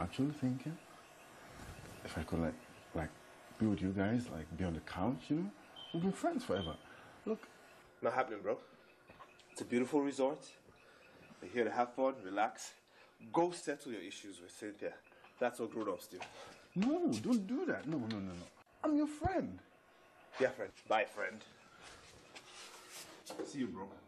actually thinking if I could like be with you guys, like be on the couch, you know? We've been friends forever. Look. Not happening, bro. It's a beautiful resort. We're here to have fun, relax. Go settle your issues with Cynthia. That's what grown-ups do. No, don't do that. No. I'm your friend. Yeah, friend. Bye, friend. See you, bro.